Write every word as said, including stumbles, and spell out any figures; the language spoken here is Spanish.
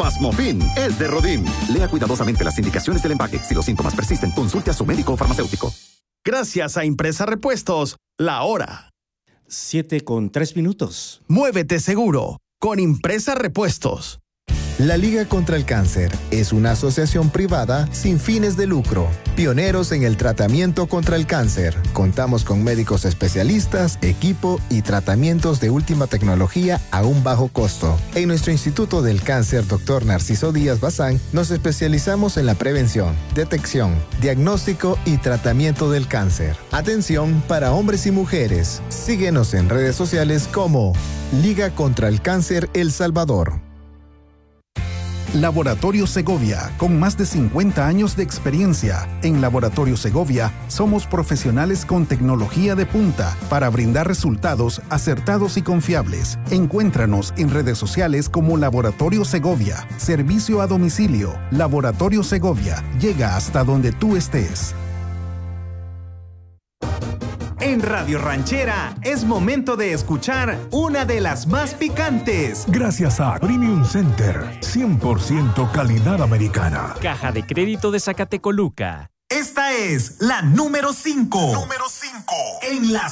Pasmofin es de Rodin. Lea cuidadosamente las indicaciones del empaque. Si los síntomas persisten, consulte a su médico o farmacéutico. Gracias a Impresa Repuestos, la hora. Siete con tres minutos. Muévete seguro con Impresa Repuestos. La Liga contra el Cáncer es una asociación privada sin fines de lucro, pioneros en el tratamiento contra el cáncer. Contamos con médicos especialistas, equipo y tratamientos de última tecnología a un bajo costo. En nuestro Instituto del Cáncer, doctor Narciso Díaz Bazán, nos especializamos en la prevención, detección, diagnóstico y tratamiento del cáncer. Atención para hombres y mujeres. Síguenos en redes sociales como Liga contra el Cáncer El Salvador. Laboratorio Segovia, con más de cincuenta años de experiencia. En Laboratorio Segovia somos profesionales con tecnología de punta para brindar resultados acertados y confiables. Encuéntranos en redes sociales como Laboratorio Segovia. Servicio a domicilio. Laboratorio Segovia. Llega hasta donde tú estés. En Radio Ranchera es momento de escuchar una de las más picantes. Gracias a Premium Center, cien por ciento calidad americana. Caja de Crédito de Zacatecoluca. Esta es la número cinco. Número cinco. En la